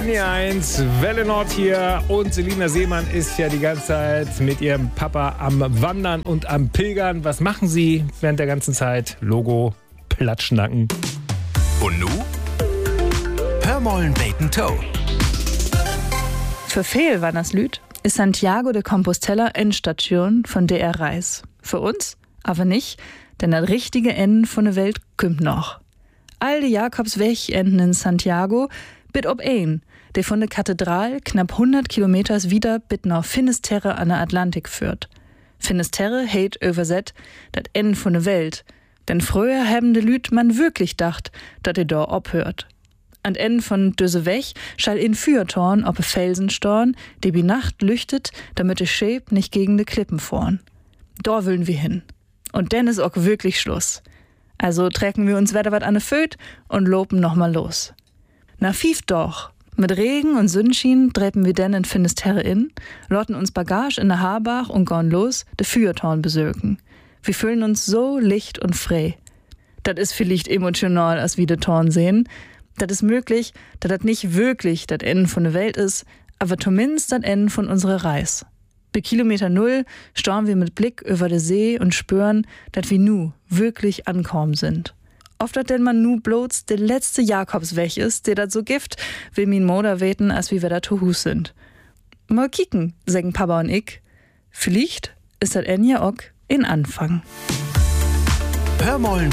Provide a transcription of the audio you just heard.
Linie 1, Welle Nord hier und Selina Seemann ist ja die ganze Zeit mit ihrem Papa am Wandern und am Pilgern. Was machen sie während der ganzen Zeit? Logo, Platschnacken. Und nu? Hör mollen beten Toe. Für viel war das Lüd ist Santiago de Compostela Endstation von DR Reis. Für uns aber nicht, denn das richtige Ende von der Welt kommt noch. All die Jakobsweg enden in Santiago, bit ob ein, der von der Kathedral knapp 100 Kilometers wieder bit nach Finisterre an der Atlantik führt. Finisterre heit überset dat Ende von der Welt, denn früher haben de Lüd man wirklich dacht, dat er da obhört. An Ende von düse Weg schall in Fürtorn ob Felsenstorn, der bi Nacht lüchtet, damit de Schäb nicht gegen de Klippen fahren. Da wollen wir hin. Und denn ist auch wirklich Schluss. Also trecken wir uns wieder wat an de Föt und lopen noch mal los. Na fief doch. Mit Regen und Sonnenschein dreppen wir denn in Finisterre in, lotten uns Bagage in der Haarbach und gehen los, de Fürtorn besöken. Wir fühlen uns so licht und frei. Das ist vielleicht emotional, als wir de Torn sehen. Das ist möglich, dass das nicht wirklich das Ende von der Welt ist, aber zumindest das Ende von unserer Reise. Bei Kilometer 0 staunen wir mit Blick über den See und spüren, dass wir nu wirklich ankommen sind. Oft hat denn man nu bloß der letzte Jakobsweg ist, der das so gibt, will min Moder weten, als wir da zu Hus sind. Mal kicken, sagen Papa und ich. Vielleicht ist das Ende ja auch in Anfang. Hör mollen